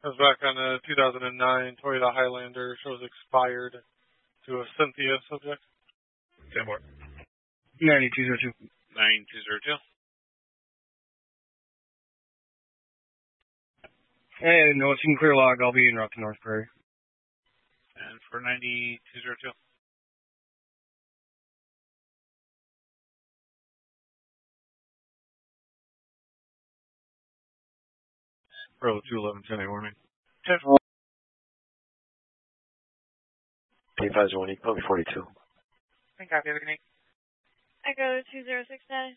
I was back on a 2009 Toyota Highlander, shows expired to a Cynthia subject. 10-4. 9202. 9202. And no, it's in clear log. I'll be en route to North Prairie. And for 9202. Bravo 211, 10 warning. 10-4. P501, you can put me 42. I copy everything. Echo 2069.